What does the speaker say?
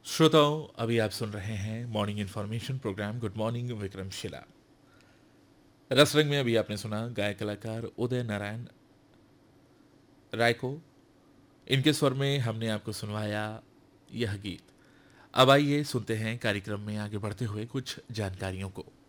श्रोताओं, अभी आप सुन रहे हैं morning information programme good morning Vikramshila. रसरंग में अभी आपने सुना गायक कलाकार उदय नारायण राय को, इनके स्वर में हमने आपको सुनवाया यह गीत। अब आइए सुनते हैं कार्यक्रम में आगे बढ़ते हुए कुछ जानकारियों को।